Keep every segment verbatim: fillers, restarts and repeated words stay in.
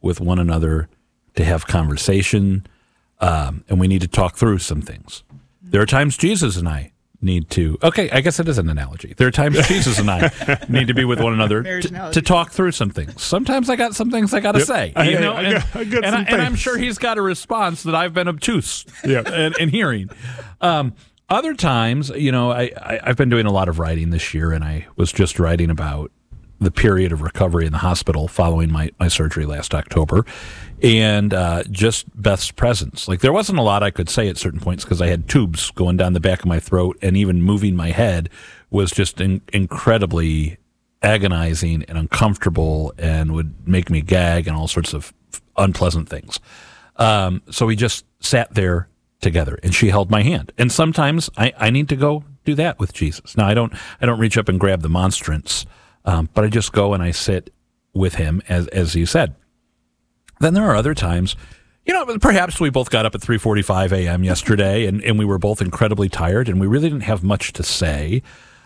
with one another to have conversation, um, and we need to talk through some things. There are times Jesus and I need to, okay, I guess it is an analogy. There are times Jesus and I need to be with one another to, to talk through some things. Sometimes I got some things I got to yep. say, I, you know, I, I and, got, I got and, I, and I'm things. sure he's got a response that I've been obtuse yep. in, in hearing. Um, other times, you know, I, I, I've been doing a lot of writing this year, and I was just writing about the period of recovery in the hospital following my, my surgery last October, and uh, just Beth's presence. Like, there wasn't a lot I could say at certain points because I had tubes going down the back of my throat, and even moving my head was just in, incredibly agonizing and uncomfortable and would make me gag and all sorts of unpleasant things. Um, so we just sat there together, and she held my hand. And sometimes I, I need to go do that with Jesus. Now, I don't I don't reach up and grab the monstrance, um, but I just go and I sit with him, as as you said. Then there are other times, you know, perhaps we both got up at three forty-five a.m. yesterday, and, and we were both incredibly tired, and we really didn't have much to say.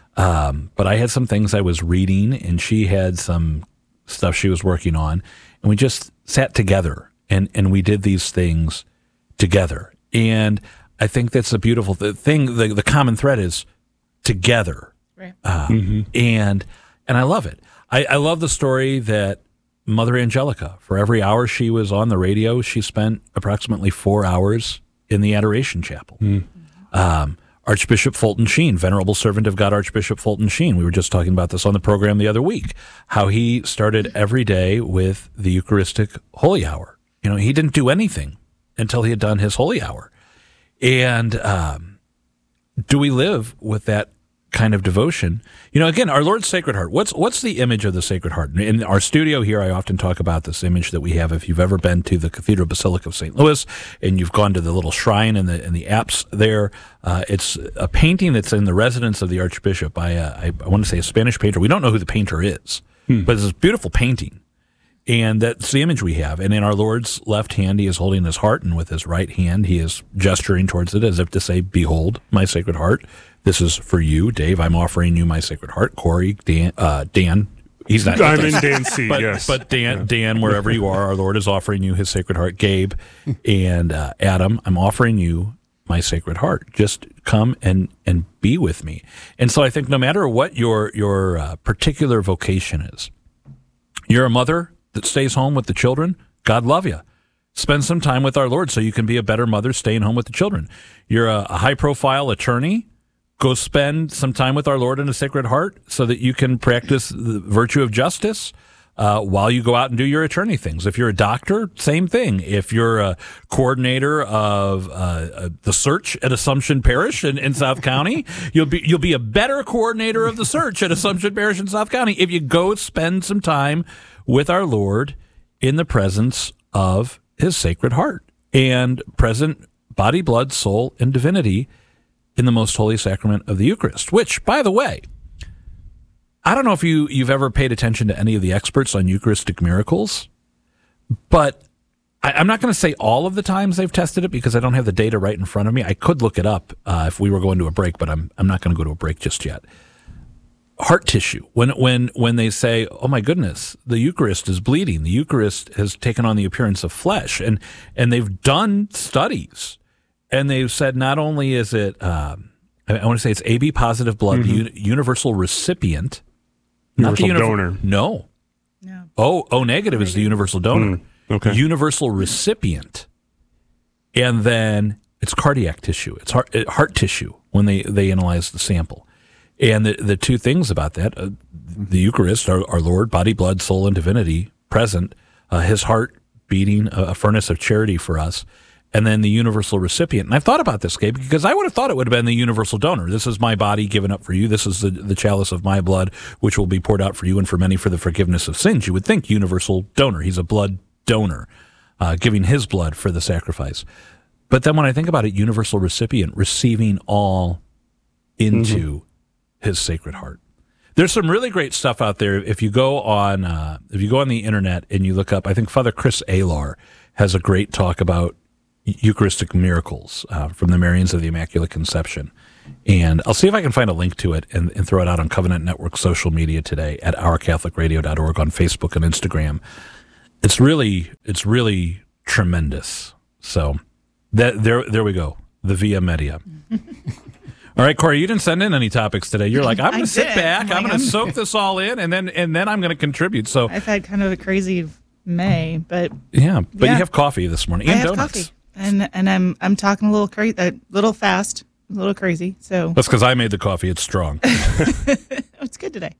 Um, but I had some things I was reading, and she had some stuff she was working on, and we just sat together, and, and we did these things together. And I think that's a beautiful th- thing. The, the common thread is together. Right. Uh, mm-hmm. And and I love it. I, I love the story that Mother Angelica, for every hour she was on the radio, she spent approximately four hours in the Adoration Chapel. Mm. Um, Archbishop Fulton Sheen, Venerable Servant of God Archbishop Fulton Sheen, we were just talking about this on the program the other week, how he started every day with the Eucharistic Holy Hour. You know, he didn't do anything until he had done his Holy Hour. And um, do we live with that kind of devotion? You know, again, our Lord's Sacred Heart. What's what's the image of the Sacred Heart? In our studio here, I often talk about this image that we have. If you've ever been to the Cathedral Basilica of Saint Louis and you've gone to the little shrine in the in the apse there, uh, it's a painting that's in the residence of the Archbishop by, a, I, I want to say, a Spanish painter. We don't know who the painter is, hmm. but it's this beautiful painting. And that's the image we have. And in our Lord's left hand, he is holding his heart, and with his right hand, he is gesturing towards it as if to say, "Behold, my Sacred Heart. This is for you, Dave. I'm offering you my Sacred Heart." Corey, Dan, uh, Dan he's not. I'm in Dan C, but, yes. But Dan, Dan, wherever you are, our Lord is offering you his Sacred Heart. Gabe and uh, Adam, I'm offering you my Sacred Heart. Just come and, and be with me. And so I think no matter what your, your uh, particular vocation is, you're a mother that stays home with the children, God love you. Spend some time with our Lord so you can be a better mother staying home with the children. You're a, a high-profile attorney, go spend some time with our Lord in a Sacred Heart so that you can practice the virtue of justice uh, while you go out and do your attorney things. If you're a doctor, same thing. If you're a coordinator of uh, uh, the search at Assumption Parish in, in South County, you'll be you'll be a better coordinator of the search at Assumption Parish in South County if you go spend some time with our Lord in the presence of his Sacred Heart and present body, blood, soul, and divinity in the most holy sacrament of the Eucharist, which, by the way, I don't know if you, you've ever paid attention to any of the experts on Eucharistic miracles, but I, I'm not going to say all of the times they've tested it because I don't have the data right in front of me. I could look it up uh, if we were going to a break, but I'm I'm not going to go to a break just yet. Heart tissue. When when when they say, "Oh my goodness, the Eucharist is bleeding. The Eucharist has taken on the appearance of flesh," and and they've done studies, and they've said not only is it, um, I, I want to say it's A B positive blood, mm-hmm. the uni- universal recipient, universal not the univ- donor. No, no. O O negative is the universal donor. Mm, okay. Universal recipient, and then it's cardiac tissue. It's heart heart tissue when they they analyze the sample. And the, the two things about that, uh, the Eucharist, our, our Lord, body, blood, soul, and divinity present, uh, his heart beating a, a furnace of charity for us, and then the universal recipient. And I've thought about this, Gabe, because I would have thought it would have been the universal donor. This is my body given up for you. This is the, the chalice of my blood, which will be poured out for you and for many for the forgiveness of sins. You would think universal donor. He's a blood donor, uh, giving his blood for the sacrifice. But then when I think about it, universal recipient, receiving all into mm-hmm. his Sacred Heart. There's some really great stuff out there. If you go on, uh, if you go on the internet and you look up, I think Father Chris Alar has a great talk about Eucharistic miracles uh, from the Marians of the Immaculate Conception. And I'll see if I can find a link to it and, and throw it out on Covenant Network social media today at our catholic radio dot org on Facebook and Instagram. it's really it's really tremendous. So that there there we go. The Via Media. All right, Corey, you didn't send in any topics today. You're like, I'm going to sit did. back, I'm I'm like, going to I'm- soak this all in, and then and then I'm going to contribute. So I've had kind of a crazy May, but yeah, but Yeah. you have coffee this morning I and have donuts. coffee, and and I'm I'm talking a little crazy, a little fast, a little crazy. So That's because I made the coffee. It's strong. it's good today.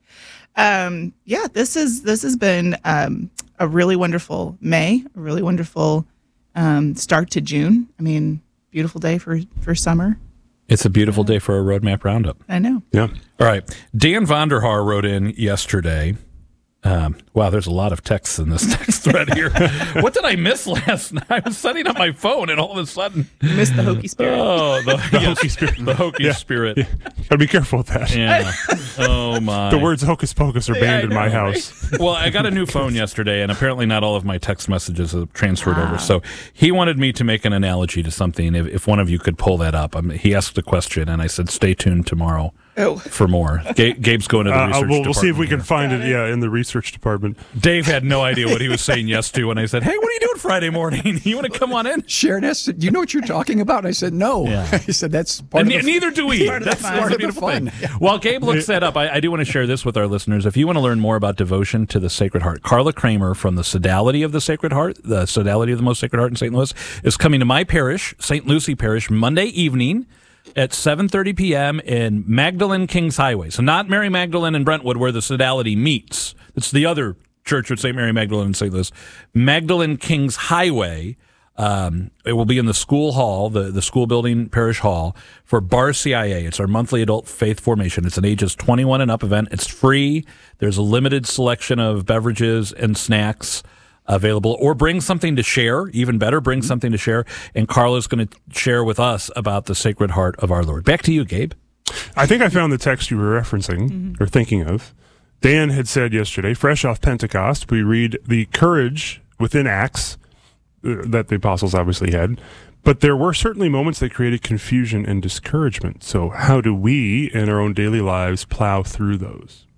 Um, yeah, this is this has been um, a really wonderful May, a really wonderful um, start to June. I mean, beautiful day for for summer. It's a beautiful day for a roadmap roundup. I know. Yeah. All right. Dan Vonderhaar wrote in yesterday. Um, wow, there's a lot of texts in this text thread here. What did I miss last night? I was setting up my phone, and all of a sudden, You missed the hokey spirit. oh, the, The yes, hokey spirit. the hokey Yeah. spirit. Yeah. Gotta be careful with that. Yeah. Oh my. The words hocus pocus are banned in my know, right? house. Well, I got a new phone yesterday, and apparently not all of my text messages have transferred over. So he wanted me to make an analogy to something. If, if one of you could pull that up, I mean, he asked a question, and I said, "Stay tuned tomorrow Oh. for more." Ga- Gabe's going to the Uh, research we'll, we'll see if we can department find it, yeah, in the research department. here. Dave had no idea what he was saying yes to when I said, "Hey, what are you doing Friday morning? You want to come on in?" Sharon asked, "Do you know what you're talking about?" I said, "No." Yeah. I said, "That's part And of ne- the neither do we. Part of the That's, fun. that's Part the of the beautiful fun. thing. While Gabe looks that up, I, I do want to share this with our listeners. If you want to learn more about devotion to the Sacred Heart, Carla Kramer from the Sodality of the Sacred Heart, the Sodality of the Most Sacred Heart in Saint Louis, is coming to my parish, Saint Lucie Parish, Monday evening at seven thirty p.m. in Magdalene Kings Highway. So not Mary Magdalene in Brentwood where the Sodality meets. It's the other church of Saint Mary Magdalene in Saint Louis. Magdalene Kings Highway. Um, it will be in the school hall, the, the school building parish hall for Bar C I A. It's our monthly adult faith formation. It's an ages twenty-one and up event. It's free. There's a limited selection of beverages and snacks available, or bring something to share. Even better, bring something to share. And Carla's going to share with us about the Sacred Heart of our Lord. Back to you, Gabe. I think I found the text you were referencing Mm-hmm. or thinking of. Dan had said yesterday, fresh off Pentecost, we read the courage within Acts uh, that the apostles obviously had, but there were certainly moments that created confusion and discouragement. So how do we in our own daily lives plow through those?